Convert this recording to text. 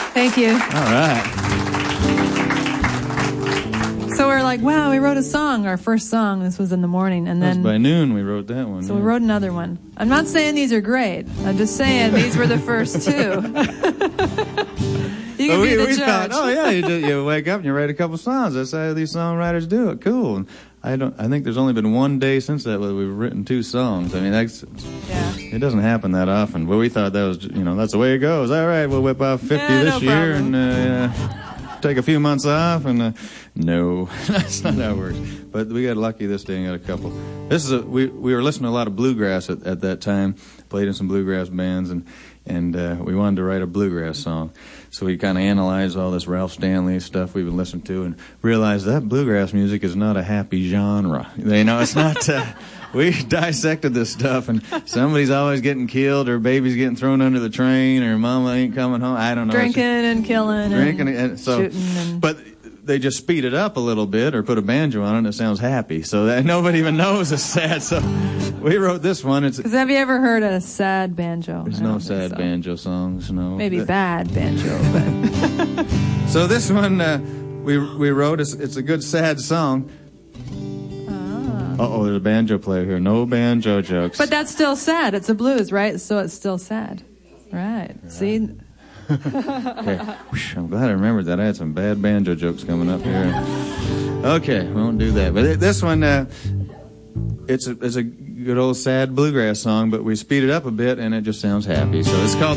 Thank you. All right. So we're like, wow, we wrote a song, our first song. This was in the morning. And then by noon we wrote that one. So we wrote another one. I'm not saying these are great. I'm just saying these were the first two. You can be the judge. Thought, oh yeah, you wake up and you write a couple songs. That's how these songwriters do it. Cool. And I think there's only been one day since that where we've written 2 songs. I mean, it doesn't happen that often. But we thought that was, that's the way it goes. All right, we'll whip off 50 this year and take a few months off. And no, that's not how it works. But we got lucky this day and got a couple. We were listening to a lot of bluegrass at that time. Played in some bluegrass bands and we wanted to write a bluegrass song. So we kind of analyzed all this Ralph Stanley stuff we've been listening to and realized that bluegrass music is not a happy genre. It's not... we dissected this stuff, and somebody's always getting killed, or baby's getting thrown under the train, or mama ain't coming home. I don't know. Drinking and killing and shooting. And... But they just speed it up a little bit or put a banjo on it and it sounds happy. So that nobody even knows it's sad. So we wrote this one. Because have you ever heard a sad banjo? There's no sad banjo songs, no. Maybe bad banjo, but... So this one we wrote, it's a good sad song. Uh-oh, there's a banjo player here. No banjo jokes. But that's still sad. It's a blues, right? So it's still sad. Right. See? Okay. I'm glad I remembered that. I had some bad banjo jokes coming up here. Okay, we won't do that. But this one, it's a good old sad bluegrass song, but we speed it up a bit and it just sounds happy. So it's called